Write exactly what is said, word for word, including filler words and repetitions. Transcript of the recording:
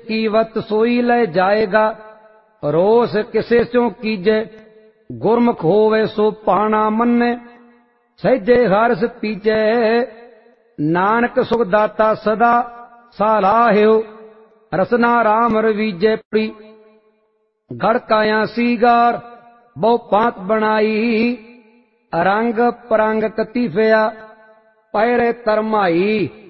कीवत सोई ले जाएगा, रोस किसे स्यों कीजे, गुरमुख होवे सो पाना मन्ने, सहजे हर्ष पीछे, नानक सुख दाता सदा सालाहियो, रसना राम रवीजे पुरी, गड़काया सीगार बहु पांत बनाई, रंग परंग कतीफिया पैरे तरमाई।